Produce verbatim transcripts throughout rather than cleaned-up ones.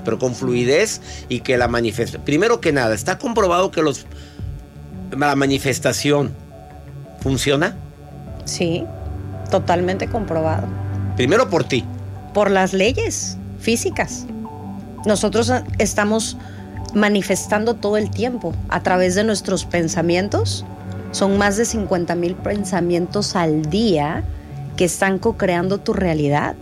pero con fluidez y que la manifestación... Primero que nada, ¿está comprobado que los la manifestación funciona? Sí, totalmente comprobado. Primero por ti. Por las leyes físicas. Nosotros estamos manifestando todo el tiempo a través de nuestros pensamientos. Son más de cincuenta mil pensamientos al día que están co-creando tu realidad.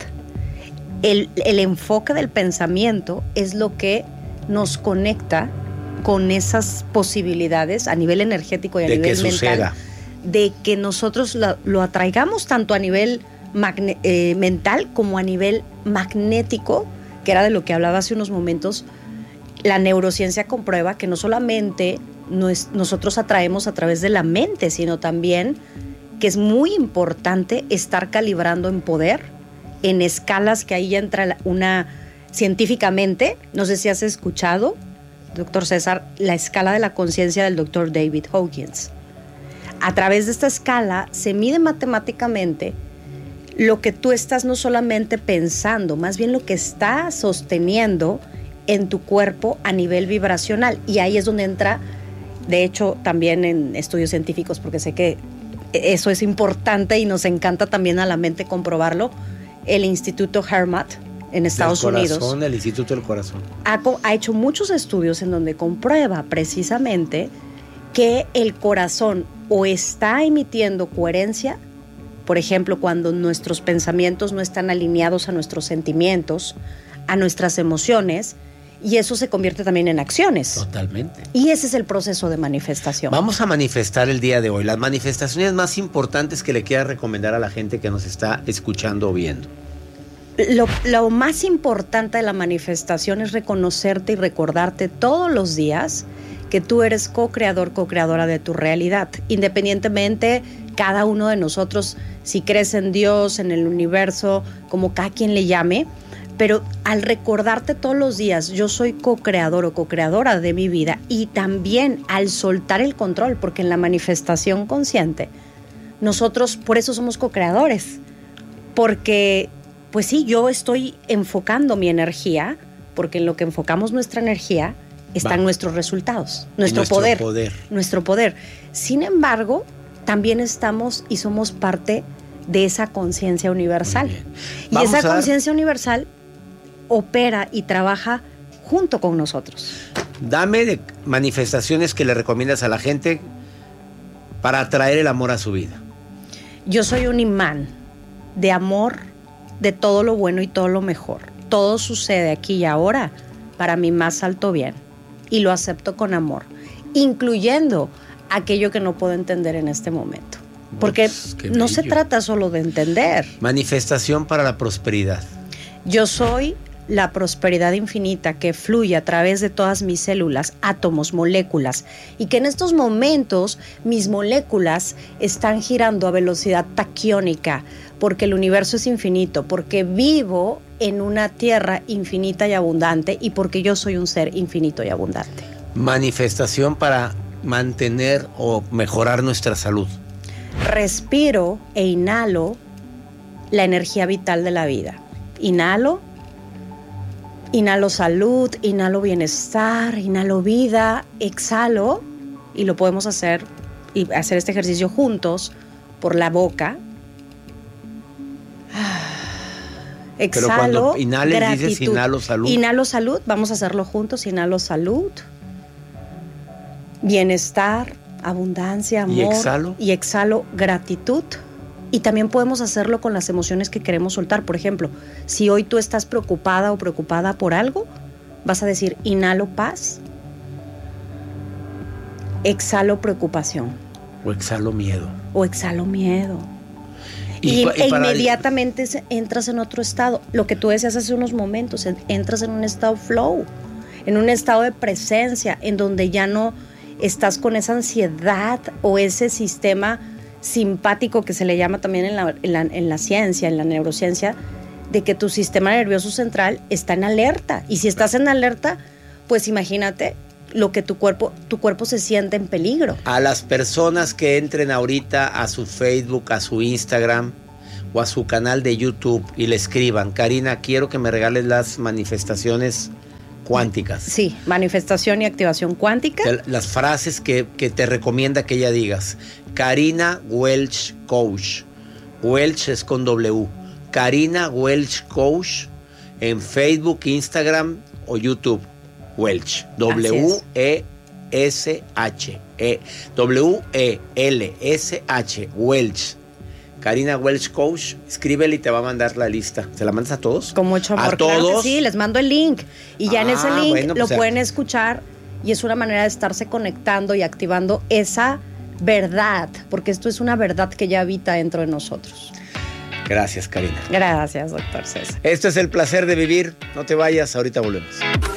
El, el enfoque del pensamiento es lo que nos conecta con esas posibilidades a nivel energético y a de nivel que mental. Suceda. De que nosotros lo, lo atraigamos tanto a nivel magne, eh, mental como a nivel magnético, que era de lo que hablaba hace unos momentos. La neurociencia comprueba que no solamente nos, nosotros atraemos a través de la mente, sino también que es muy importante estar calibrando en poder, en escalas que ahí ya entra una, científicamente, no sé si has escuchado, doctor César, la escala de la conciencia del doctor David Hawkins. A través de esta escala se mide matemáticamente lo que tú estás no solamente pensando, más bien lo que estás sosteniendo en tu cuerpo a nivel vibracional. Y ahí es donde entra, de hecho, también en estudios científicos, porque sé que eso es importante y nos encanta también a la mente comprobarlo, el Instituto Hermat en Estados del corazón, Unidos. El Instituto del Corazón. Ha, ha hecho muchos estudios en donde comprueba precisamente que el corazón o está emitiendo coherencia, por ejemplo, cuando nuestros pensamientos no están alineados a nuestros sentimientos, a nuestras emociones, y eso se convierte también en acciones. Totalmente. Y ese es el proceso de manifestación. Vamos a manifestar el día de hoy las manifestaciones más importantes que le quieras recomendar a la gente que nos está escuchando o viendo. Lo, lo más importante de la manifestación es reconocerte y recordarte todos los días que tú eres co-creador, co-creadora de tu realidad. Independientemente, cada uno de nosotros, si crees en Dios, en el universo, como cada quien le llame, pero al recordarte todos los días, yo soy co-creador o co-creadora de mi vida, y también al soltar el control, porque en la manifestación consciente, nosotros por eso somos co-creadores, porque, pues sí, yo estoy enfocando mi energía, porque en lo que enfocamos nuestra energía están Va. nuestros resultados, nuestro, nuestro poder, poder, nuestro poder. Sin embargo, también estamos y somos parte de esa conciencia universal. Y esa conciencia universal opera y trabaja junto con nosotros. Dame de manifestaciones que le recomiendas a la gente para atraer el amor a su vida. Yo soy un imán de amor, de todo lo bueno y todo lo mejor. Todo sucede aquí y ahora para mi más alto bien, y lo acepto con amor, incluyendo aquello que no puedo entender en este momento. Porque Ups, no se trata solo de entender. Manifestación para la prosperidad. Yo soy la prosperidad infinita que fluye a través de todas mis células, átomos, moléculas, y que en estos momentos mis moléculas están girando a velocidad taquiónica, porque el universo es infinito, porque vivo en una tierra infinita y abundante, y porque yo soy un ser infinito y abundante. Manifestación para mantener o mejorar nuestra salud. Respiro e inhalo la energía vital de la vida. Inhalo, inhalo salud, inhalo bienestar, inhalo vida, exhalo, y lo podemos hacer y hacer este ejercicio juntos por la boca. Exhalo, pero cuando inhales, gratitud. Dices inhalo salud. Inhalo salud, vamos a hacerlo juntos. Inhalo salud, bienestar, abundancia, amor. ¿Y exhalo? Y exhalo gratitud. Y también podemos hacerlo con las emociones que queremos soltar. Por ejemplo, si hoy tú estás preocupada o preocupada por algo, vas a decir inhalo paz, exhalo preocupación. O exhalo miedo. O exhalo miedo. Y, y, y e para... inmediatamente entras en otro estado. Lo que tú decías hace unos momentos, entras en un estado flow, en un estado de presencia, en donde ya no estás con esa ansiedad o ese sistema simpático que se le llama también en la, en la, en la ciencia, en la neurociencia, de que tu sistema nervioso central está en alerta. Y si estás en alerta, pues imagínate lo que tu cuerpo, tu cuerpo se siente en peligro. A las personas que entren ahorita a su Facebook, a su Instagram o a su canal de YouTube y le escriban: Karina, quiero que me regales las manifestaciones cuánticas. Sí, manifestación y activación cuántica. Las frases que, que te recomienda que ella digas. Karina Welch Coach. Welch es con W. Karina Welch Coach en Facebook, Instagram o YouTube. Welch. W E S H. E, W E L S H. Welch. Karina Welch Coach, escríbele y te va a mandar la lista. ¿Se la mandas a todos? Con mucho amor. ¿A todos? Claro que sí, les mando el link. Y ya ah, en ese link bueno, pues lo sea. pueden escuchar y es una manera de estarse conectando y activando esa verdad, porque esto es una verdad que ya habita dentro de nosotros. Gracias, Karina. Gracias, doctor César. Esto es El Placer de Vivir. No te vayas, ahorita volvemos.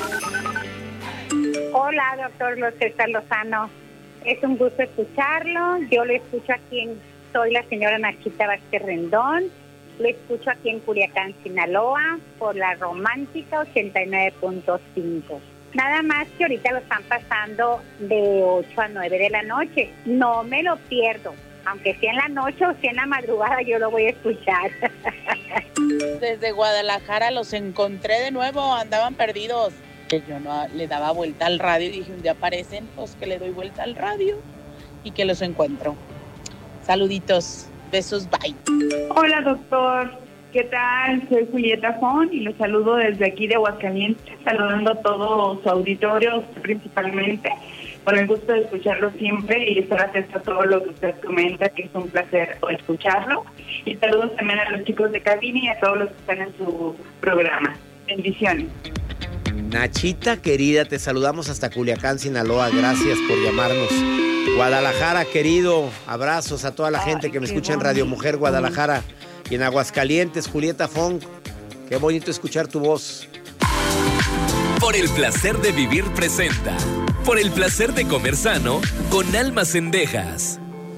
Hola, doctor César Lozano. Es un gusto escucharlo. Yo lo escucho aquí en... Soy la señora Nachita Vázquez Rendón. Lo escucho aquí en Culiacán, Sinaloa, por la Romántica ochenta y nueve punto cinco. Nada más que ahorita lo están pasando de ocho a nueve de la noche. No me lo pierdo. Aunque sea en la noche o sea en la madrugada, yo lo voy a escuchar. Desde Guadalajara los encontré de nuevo, andaban perdidos. Yo no le daba vuelta al radio y dije, un día aparecen, pues que le doy vuelta al radio y que los encuentro. Saluditos, besos, bye. Hola, doctor. ¿Qué tal? Soy Julieta Fon y los saludo desde aquí de Aguascalientes, saludando a todo su auditorio principalmente, con el gusto de escucharlo siempre y estar atento a todo lo que usted comenta, que es un placer escucharlo. Y saludos también a los chicos de cabina y a todos los que están en su programa. Bendiciones. Nachita querida, te saludamos hasta Culiacán, Sinaloa. Gracias por llamarnos. Guadalajara, querido, abrazos a toda la gente que me escucha en Radio Mujer Guadalajara y en Aguascalientes. Julieta Funk, qué bonito escuchar tu voz. Por el placer de vivir presenta. Por el placer de comer sano con Alma Cendejas.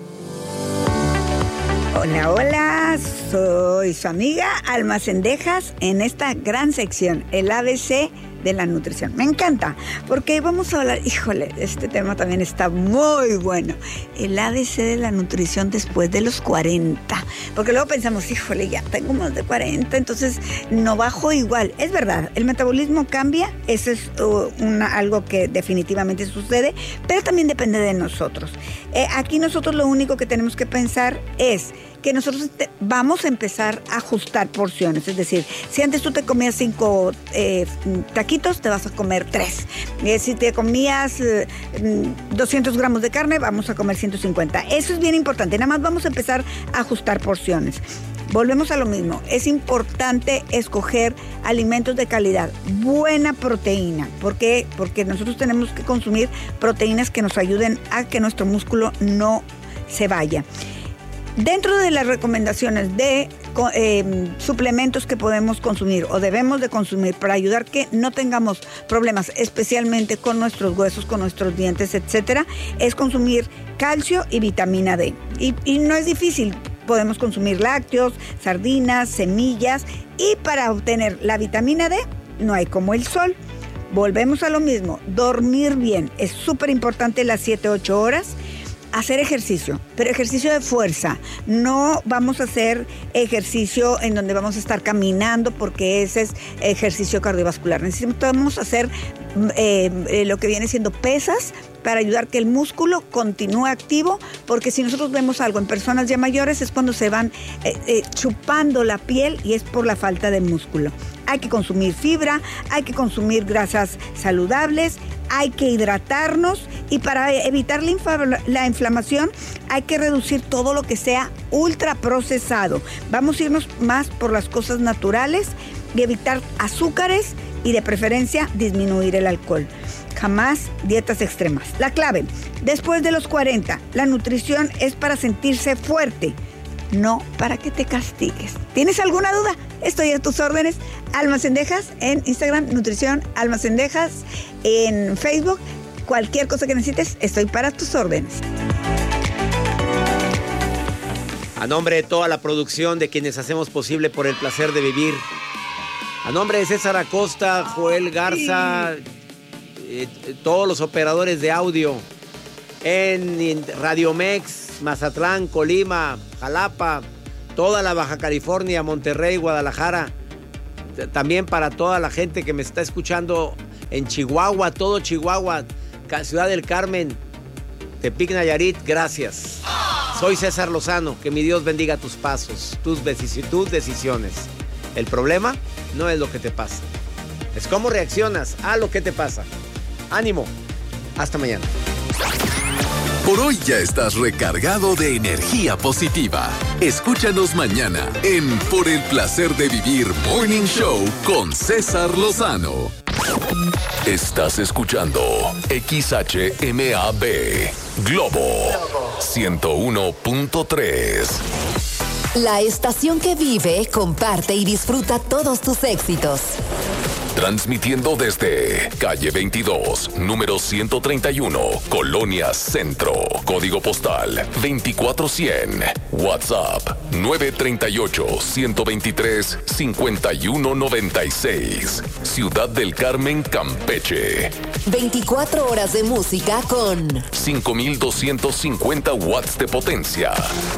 Hola, hola, soy su amiga Alma Cendejas en esta gran sección, el A B C de la nutrición. Me encanta, porque vamos a hablar, híjole, este tema también está muy bueno, el A B C de la nutrición después de los cuarenta, porque luego pensamos, híjole, ya tengo más de cuarenta, entonces no bajo igual. Es verdad, el metabolismo cambia, eso es uh, una, algo que definitivamente sucede, pero también depende de nosotros. Eh, aquí nosotros lo único que tenemos que pensar es que nosotros te, vamos a empezar a ajustar porciones. Es decir, si antes tú te comías cinco eh, taquitos, te vas a comer tres. Eh, si te comías eh, doscientos gramos de carne, vamos a comer ciento cincuenta. Eso es bien importante. Nada más vamos a empezar a ajustar porciones. Volvemos a lo mismo. Es importante escoger alimentos de calidad, buena proteína. ¿Por qué? Porque nosotros tenemos que consumir proteínas que nos ayuden a que nuestro músculo no se vaya. Dentro de las recomendaciones de eh, suplementos que podemos consumir o debemos de consumir para ayudar que no tengamos problemas, especialmente con nuestros huesos, con nuestros dientes, etcétera, es consumir calcio y vitamina D. Y, y no es difícil. Podemos consumir lácteos, sardinas, semillas, y para obtener la vitamina D no hay como el sol. Volvemos a lo mismo, dormir bien. Es súper importante las siete a ocho horas. Hacer ejercicio, pero ejercicio de fuerza. No vamos a hacer ejercicio en donde vamos a estar caminando, porque ese es ejercicio cardiovascular. Necesitamos hacer eh, eh, lo que viene siendo pesas para ayudar que el músculo continúe activo, porque si nosotros vemos algo en personas ya mayores es cuando se van eh, eh, chupando la piel y es por la falta de músculo. Hay que consumir fibra, hay que consumir grasas saludables, hay que hidratarnos, y para evitar la, infla- la inflamación hay que reducir todo lo que sea ultraprocesado. Vamos a irnos más por las cosas naturales y evitar azúcares y de preferencia disminuir el alcohol. Jamás dietas extremas. La clave, después de los cuarenta, la nutrición es para sentirse fuerte, no para que te castigues. ¿Tienes alguna duda? Estoy a tus órdenes. Alma Cendejas en Instagram, Nutrición Alma Cendejas en Facebook. Cualquier cosa que necesites, estoy para tus órdenes. A nombre de toda la producción, de quienes hacemos posible Por el Placer de Vivir, a nombre de César Acosta, Joel Garza, eh, todos los operadores de audio en, en Radio Mex, Mazatlán, Colima, Jalapa, toda la Baja California, Monterrey, Guadalajara, también para toda la gente que me está escuchando en Chihuahua, todo Chihuahua, Ciudad del Carmen, Tepic, Nayarit, gracias. Soy César Lozano, que mi Dios bendiga tus pasos, tus, deci- tus decisiones. El problema no es lo que te pasa, es cómo reaccionas a lo que te pasa. Ánimo, hasta mañana. Por hoy ya estás recargado de energía positiva. Escúchanos mañana en Por el Placer de Vivir Morning Show con César Lozano. Estás escuchando X H M A B Globo ciento uno punto tres. La estación que vive, comparte y disfruta todos tus éxitos. Transmitiendo desde calle veintidós, número ciento treinta y uno, Colonia Centro, código postal veinticuatro cien, WhatsApp nueve tres ocho, uno dos tres, cinco uno nueve seis, Ciudad del Carmen, Campeche. veinticuatro horas de música con cinco mil doscientos cincuenta watts de potencia.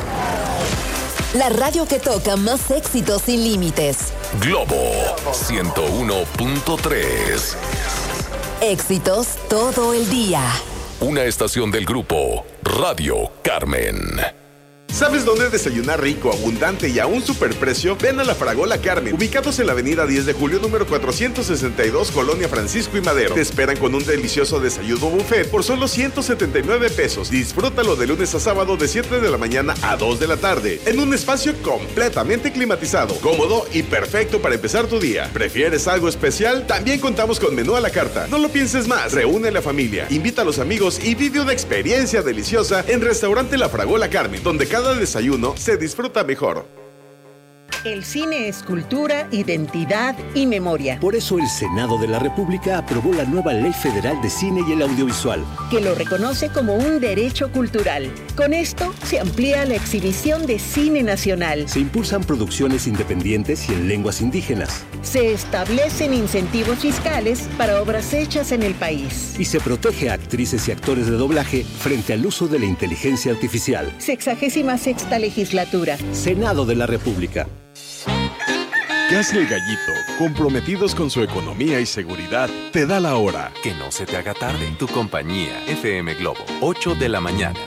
La radio que toca más éxitos sin límites. Globo ciento uno punto tres. Éxitos todo el día. Una estación del grupo Radio Carmen. ¿Sabes dónde desayunar rico, abundante y a un superprecio? Ven a La Fragola Carmen, ubicados en la avenida diez de julio, número cuatrocientos sesenta y dos, Colonia Francisco y Madero. Te esperan con un delicioso desayuno buffet por solo ciento setenta y nueve pesos. Disfrútalo de lunes a sábado de siete de la mañana a dos de la tarde, en un espacio completamente climatizado, cómodo y perfecto para empezar tu día. ¿Prefieres algo especial? También contamos con menú a la carta. No lo pienses más, reúne a la familia, invita a los amigos y vive una experiencia deliciosa en Restaurante La Fragola Carmen, donde cada desayuno se disfruta mejor. El cine es cultura, identidad y memoria. Por eso el Senado de la República aprobó la nueva Ley Federal de Cine y el Audiovisual, que lo reconoce como un derecho cultural. Con esto se amplía la exhibición de cine nacional. Se impulsan producciones independientes y en lenguas indígenas. Se establecen incentivos fiscales para obras hechas en el país. Y se protege a actrices y actores de doblaje frente al uso de la inteligencia artificial. Sexagésima sexta legislatura. Senado de la República. ¿Qué hace el Gallito? Comprometidos con su economía y seguridad, te da la hora. Que no se te haga tarde. Tu compañía, F M Globo, ocho de la mañana.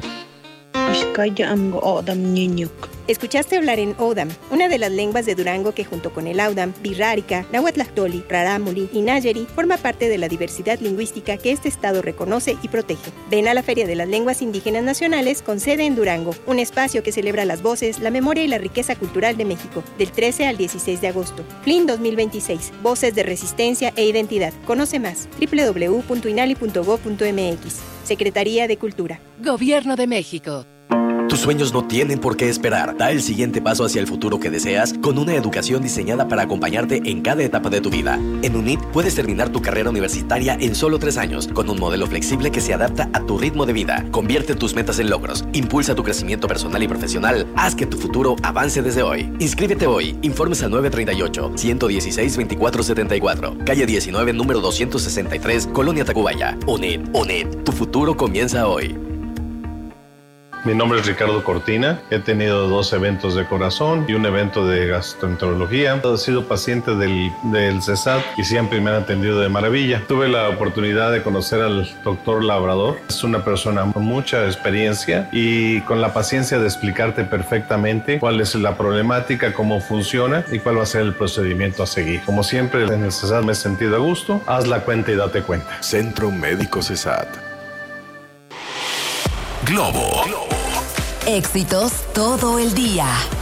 Escuchaste hablar en Odam, una de las lenguas de Durango que junto con el Audam, Birrárica, Nahuatlactoli, Rarámuri y Nayeri forma parte de la diversidad lingüística que este estado reconoce y protege. Ven a la Feria de las Lenguas Indígenas Nacionales con sede en Durango, un espacio que celebra las voces, la memoria y la riqueza cultural de México, del trece al dieciséis de agosto. F L I N dos mil veintiséis, Voces de Resistencia e Identidad. Conoce más, doble u doble u doble u punto inali punto gob punto m x. Secretaría de Cultura. Gobierno de México. Tus sueños no tienen por qué esperar. Da el siguiente paso hacia el futuro que deseas con una educación diseñada para acompañarte en cada etapa de tu vida. En UNIT puedes terminar tu carrera universitaria en solo tres años, con un modelo flexible que se adapta a tu ritmo de vida. Convierte tus metas en logros, impulsa tu crecimiento personal y profesional, haz que tu futuro avance desde hoy. Inscríbete hoy. Informes al nueve tres ocho, uno uno seis, veinticuatro setenta y cuatro. Calle diecinueve, número doscientos sesenta y tres, Colonia Tacubaya. UNIT, UNIT. Tu futuro comienza hoy. Mi nombre es Ricardo Cortina, he tenido dos eventos de corazón y un evento de gastroenterología. He sido paciente del, del CESAT y siempre me han atendido de maravilla. Tuve la oportunidad de conocer al doctor Labrador. Es una persona con mucha experiencia y con la paciencia de explicarte perfectamente cuál es la problemática, cómo funciona y cuál va a ser el procedimiento a seguir. Como siempre en el CESAT me he sentido a gusto. Haz la cuenta y date cuenta. Centro Médico CESAT. Globo. Éxitos todo el día.